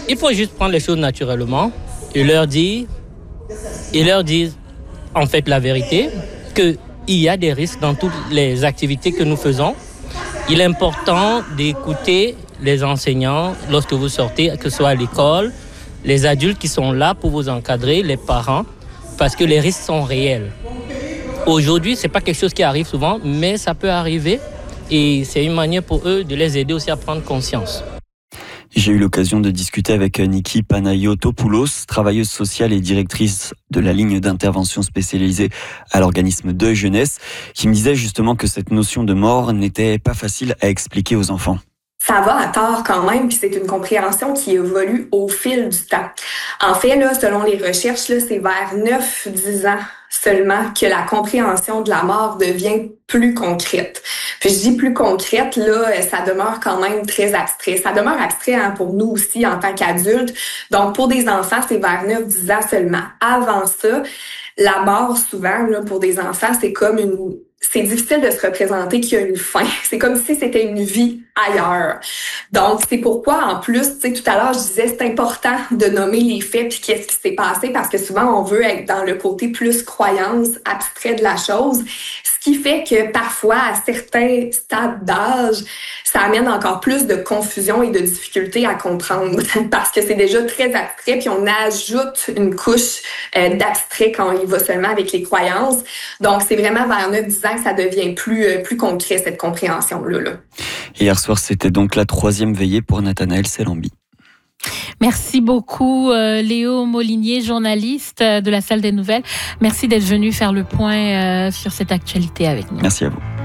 Il faut juste prendre les choses naturellement et leur dire en fait la vérité, qu'il y a des risques dans toutes les activités que nous faisons. Il est important d'écouter les enseignants lorsque vous sortez, que ce soit à l'école, les adultes qui sont là pour vous encadrer, les parents, parce que les risques sont réels. Aujourd'hui, ce n'est pas quelque chose qui arrive souvent, mais ça peut arriver et c'est une manière pour eux de les aider aussi à prendre conscience. J'ai eu l'occasion de discuter avec Niki Panayotopoulos, travailleuse sociale et directrice de la ligne d'intervention spécialisée à l'organisme Deuil Jeunesse, qui me disait justement que cette notion de mort n'était pas facile à expliquer aux enfants. Ça va à tort quand même, puis c'est une compréhension qui évolue au fil du temps. En fait, là, selon les recherches, là, c'est vers 9-10 ans seulement que la compréhension de la mort devient plus concrète. Puis je dis plus concrète, là, ça demeure quand même très abstrait. Ça demeure abstrait pour nous aussi en tant qu'adultes. Donc, pour des enfants, c'est vers 9-10 ans seulement. Avant ça, la mort, souvent, là, pour des enfants, c'est difficile de se représenter qu'il y a une fin. C'est comme si c'était une vie ailleurs. Donc, c'est pourquoi, en plus, tu sais, tout à l'heure, je disais, c'est important de nommer les faits puis qu'est-ce qui s'est passé parce que souvent, on veut être dans le côté plus croyance, abstrait de la chose. Ce qui fait que parfois, à certains stades d'âge, ça amène encore plus de confusion et de difficulté à comprendre parce que c'est déjà très abstrait puis on ajoute une couche d'abstrait quand il va seulement avec les croyances. Donc, c'est vraiment vers 9-10 ans que ça devient plus concret, cette compréhension-là. Là. Et hier soir, c'était donc la 3e veillée pour Nathanaël Selambi. Merci beaucoup Léo Molinier, journaliste de la Salle des Nouvelles. Merci d'être venu faire le point sur cette actualité avec nous. Merci à vous.